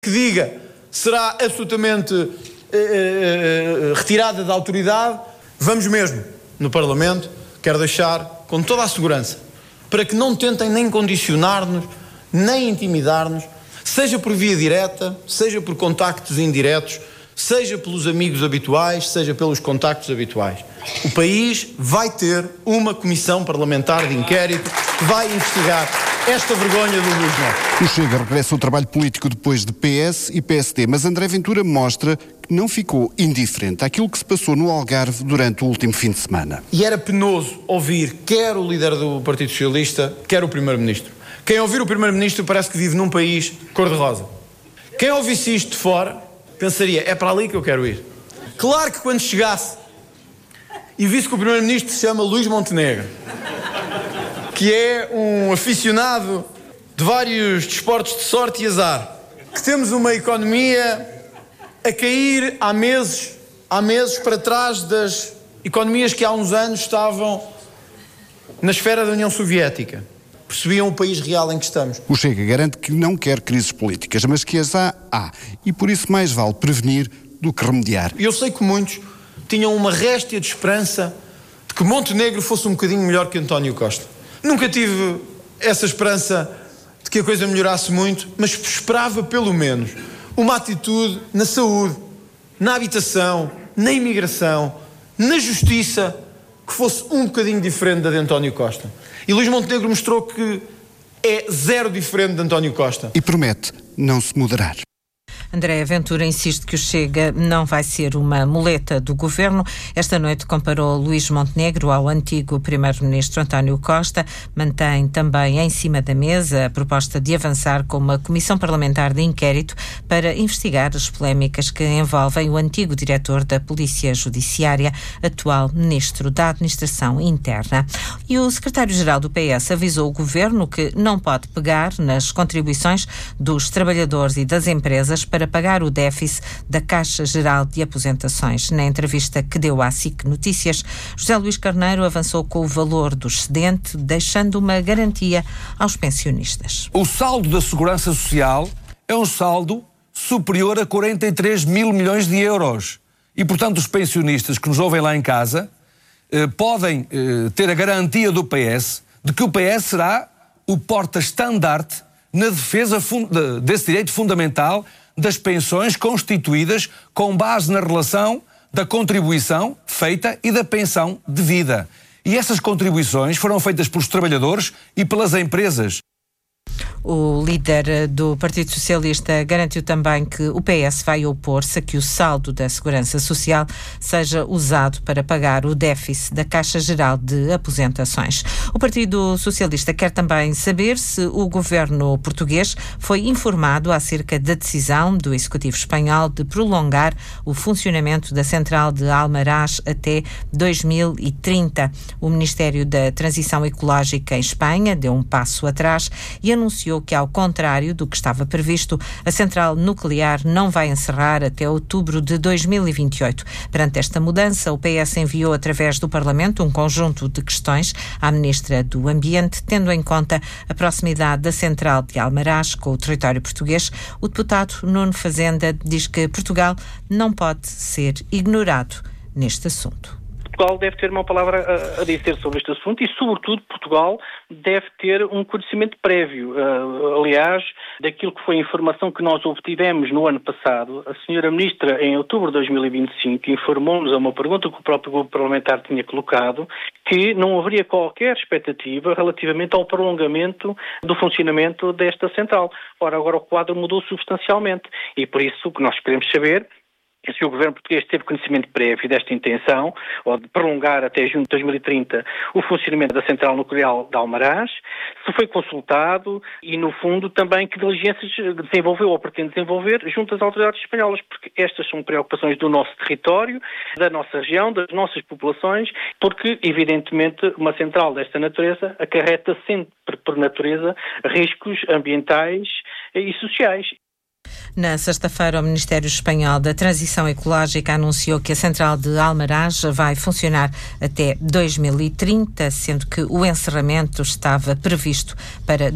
que diga será absolutamente retirada da autoridade. Vamos mesmo, no Parlamento, quero deixar com toda a segurança, para que não tentem nem condicionar-nos, nem intimidar-nos, seja por via direta, seja por contactos indiretos, seja pelos amigos habituais, seja pelos contactos habituais. O país vai ter uma comissão parlamentar de inquérito que vai investigar esta vergonha do Luís Neto. O Chega regressa ao trabalho político depois de PS e PSD, mas André Ventura mostra que não ficou indiferente àquilo que se passou no Algarve durante o último fim de semana. E era penoso ouvir quer o líder do Partido Socialista, quer o Primeiro-Ministro. Quem ouvir o Primeiro-Ministro parece que vive num país cor-de-rosa. Quem ouvisse isto de fora pensaria, é para ali que eu quero ir. Claro que quando chegasse e visse que o Primeiro-Ministro se chama Luís Montenegro, que é um aficionado de vários desportos de sorte e azar, que temos uma economia a cair há meses para trás das economias que há uns anos estavam na esfera da União Soviética. Percebiam o país real em que estamos. O Chega garante que não quer crises políticas, mas que as há. E por isso mais vale prevenir do que remediar. Eu sei que muitos tinham uma réstia de esperança de que Montenegro fosse um bocadinho melhor que António Costa. Nunca tive essa esperança de que a coisa melhorasse muito, mas esperava pelo menos uma atitude na saúde, na habitação, na imigração, na justiça, que fosse um bocadinho diferente da de António Costa. E Luís Montenegro mostrou que é zero diferente de António Costa. E promete não se moderar. André Ventura insiste que o Chega não vai ser uma muleta do governo. Esta noite comparou Luís Montenegro ao antigo primeiro-ministro António Costa. Mantém também em cima da mesa a proposta de avançar com uma comissão parlamentar de inquérito para investigar as polémicas que envolvem o antigo diretor da Polícia Judiciária, atual ministro da Administração Interna. E o secretário-geral do PS avisou o governo que não pode pegar nas contribuições dos trabalhadores e das empresas para pagar o déficit da Caixa Geral de Aposentações. Na entrevista que deu à SIC Notícias, José Luís Carneiro avançou com o valor do excedente, deixando uma garantia aos pensionistas. O saldo da Segurança Social é um saldo superior a 43 mil milhões de euros. E, portanto, os pensionistas que nos ouvem lá em casa podem ter a garantia do PS de que o PS será o porta-estandarte na defesa desse direito fundamental das pensões constituídas com base na relação da contribuição feita e da pensão devida. E essas contribuições foram feitas pelos trabalhadores e pelas empresas. O líder do Partido Socialista garantiu também que o PS vai opor-se a que o saldo da Segurança Social seja usado para pagar o déficit da Caixa Geral de Aposentações. O Partido Socialista quer também saber se o governo português foi informado acerca da decisão do Executivo espanhol de prolongar o funcionamento da central de Almaraz até 2030. O Ministério da Transição Ecológica em Espanha deu um passo atrás e anunciou que, ao contrário do que estava previsto, a central nuclear não vai encerrar até outubro de 2028. Perante esta mudança, o PS enviou através do Parlamento um conjunto de questões à Ministra do Ambiente, tendo em conta a proximidade da central de Almaraz com o território português. O deputado Nuno Fazenda diz que Portugal não pode ser ignorado neste assunto. Portugal deve ter uma palavra a dizer sobre este assunto e, sobretudo, Portugal deve ter um conhecimento prévio. Aliás, daquilo que foi a informação que nós obtivemos no ano passado, a senhora Ministra, em outubro de 2025, informou-nos a uma pergunta que o próprio grupo parlamentar tinha colocado, que não haveria qualquer expectativa relativamente ao prolongamento do funcionamento desta central. Ora, agora o quadro mudou substancialmente e, por isso, o que nós queremos saber se o governo português teve conhecimento prévio desta intenção, ou de prolongar até junho de 2030 o funcionamento da central nuclear de Almaraz, se foi consultado e, no fundo, também que diligências desenvolveu ou pretende desenvolver junto às autoridades espanholas, porque estas são preocupações do nosso território, da nossa região, das nossas populações, porque, evidentemente, uma central desta natureza acarreta sempre, por natureza, riscos ambientais e sociais. Na sexta-feira, o Ministério Espanhol da Transição Ecológica anunciou que a central de Almaraz vai funcionar até 2030, sendo que o encerramento estava previsto para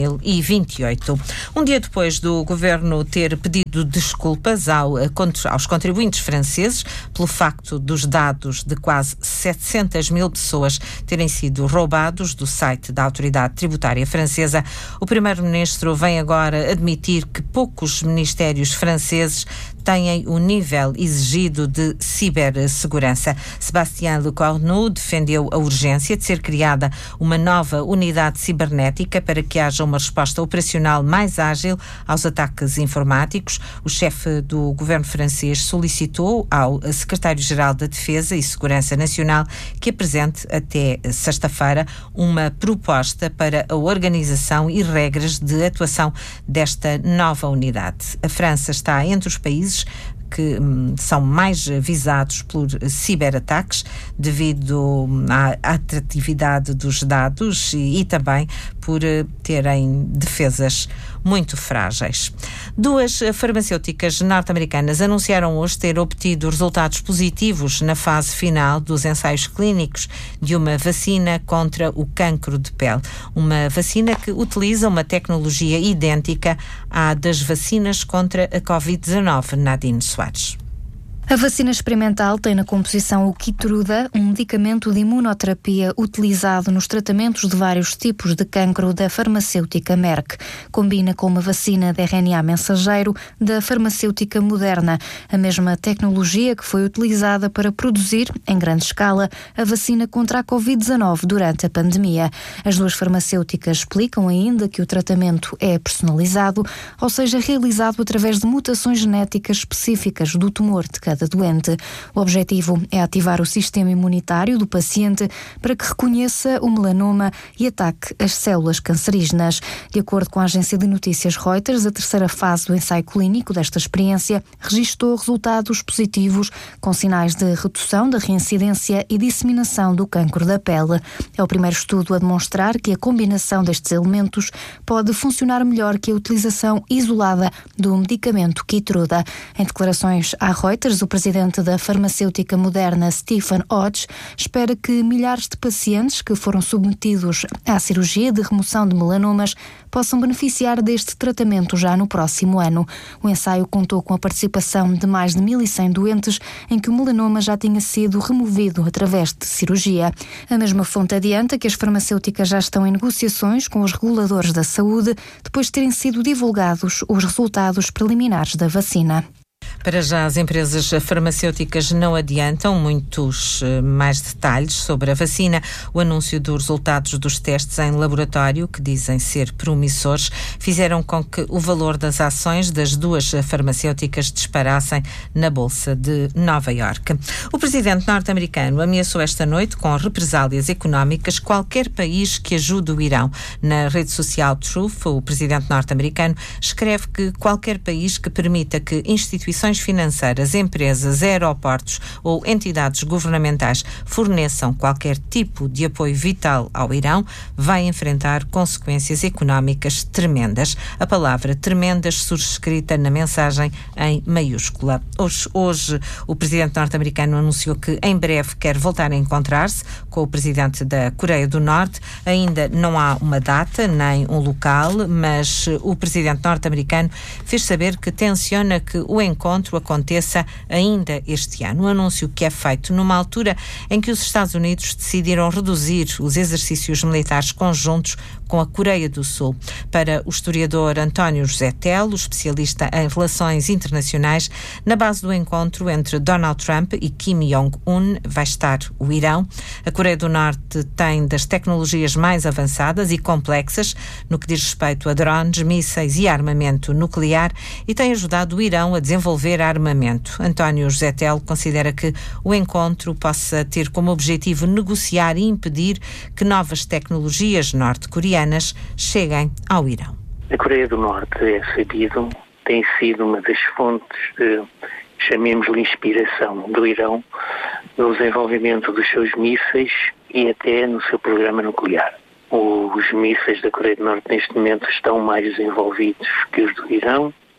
2028. Um dia depois do governo ter pedido desculpas aos contribuintes franceses pelo facto dos dados de quase 700 mil pessoas terem sido roubados do site da Autoridade Tributária Francesa, o primeiro-ministro vem agora admitir que poucos ministérios franceses têm o nível exigido de cibersegurança. Sébastien Lecornu defendeu a urgência de ser criada uma nova unidade cibernética para que haja uma resposta operacional mais ágil aos ataques informáticos. O chefe do governo francês solicitou ao secretário-geral da Defesa e Segurança Nacional que apresente até sexta-feira uma proposta para a organização e regras de atuação desta nova unidade. A França está entre os países que são mais visados por ciberataques devido à atratividade dos dados e também por terem defesas muito frágeis. Duas farmacêuticas norte-americanas anunciaram hoje ter obtido resultados positivos na fase final dos ensaios clínicos de uma vacina contra o cancro de pele. Uma vacina que utiliza uma tecnologia idêntica à das vacinas contra a Covid-19. Nadine Soares. A vacina experimental tem na composição o Keytruda, um medicamento de imunoterapia utilizado nos tratamentos de vários tipos de cancro da farmacêutica Merck. Combina com uma vacina de RNA mensageiro da farmacêutica Moderna, a mesma tecnologia que foi utilizada para produzir, em grande escala, a vacina contra a Covid-19 durante a pandemia. As duas farmacêuticas explicam ainda que o tratamento é personalizado, ou seja, realizado através de mutações genéticas específicas do tumor de cada doente. O objetivo é ativar o sistema imunitário do paciente para que reconheça o melanoma e ataque as células cancerígenas. De acordo com a agência de notícias Reuters, a terceira fase do ensaio clínico desta experiência registou resultados positivos com sinais de redução da reincidência e disseminação do cancro da pele. É o primeiro estudo a demonstrar que a combinação destes elementos pode funcionar melhor que a utilização isolada do medicamento Keytruda. Em declarações à Reuters, o presidente da farmacêutica Moderna, Stephen Hodge, espera que milhares de pacientes que foram submetidos à cirurgia de remoção de melanomas possam beneficiar deste tratamento já no próximo ano. O ensaio contou com a participação de mais de 1.100 doentes em que o melanoma já tinha sido removido através de cirurgia. A mesma fonte adianta que as farmacêuticas já estão em negociações com os reguladores da saúde depois de terem sido divulgados os resultados preliminares da vacina. Para já, as empresas farmacêuticas não adiantam muitos mais detalhes sobre a vacina. O anúncio dos resultados dos testes em laboratório, que dizem ser promissores, fizeram com que o valor das ações das duas farmacêuticas disparassem na Bolsa de Nova Iorque. O presidente norte-americano ameaçou esta noite com represálias económicas qualquer país que ajude o Irão. Na rede social Truth, o presidente norte-americano escreve que qualquer país que permita que instituições financeiras, empresas, aeroportos ou entidades governamentais forneçam qualquer tipo de apoio vital ao Irão vai enfrentar consequências económicas tremendas. A palavra tremendas surge escrita na mensagem em maiúscula. Hoje o presidente norte-americano anunciou que em breve quer voltar a encontrar-se com o presidente da Coreia do Norte. Ainda não há uma data nem um local, mas o presidente norte-americano fez saber que tenciona que o encontro aconteça ainda este ano. Um anúncio que é feito numa altura em que os Estados Unidos decidiram reduzir os exercícios militares conjuntos com a Coreia do Sul. Para o historiador António José Telo, especialista em relações internacionais, na base do encontro entre Donald Trump e Kim Jong-un vai estar o Irão. A Coreia do Norte tem das tecnologias mais avançadas e complexas no que diz respeito a drones, mísseis e armamento nuclear e tem ajudado o Irão a desenvolver armamento. António José Telo considera que o encontro possa ter como objetivo negociar e impedir que novas tecnologias norte-coreanas cheguem ao Irão. A Coreia do Norte, é sabido, tem sido uma das fontes de, chamemos-lhe, inspiração do Irão no desenvolvimento dos seus mísseis e até no seu programa nuclear. Os mísseis da Coreia do Norte neste momento estão mais desenvolvidos que os do Irão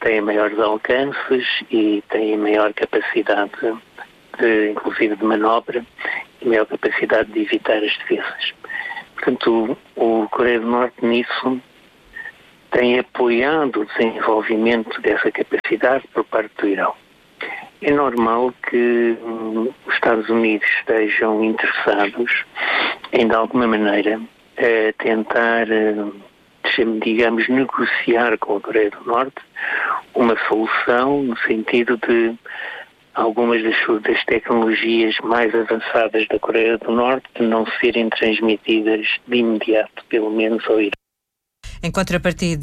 têm maiores alcances e têm maior capacidade, inclusive de manobra, e maior capacidade de evitar as defesas. Portanto, o Coreia do Norte nisso tem apoiado o desenvolvimento dessa capacidade por parte do Irão. É normal que os Estados Unidos estejam interessados em, de alguma maneira, tentar, digamos, negociar com a Coreia do Norte uma solução no sentido de algumas das tecnologias mais avançadas da Coreia do Norte não serem transmitidas de imediato, pelo menos ao Irão. Em contrapartida,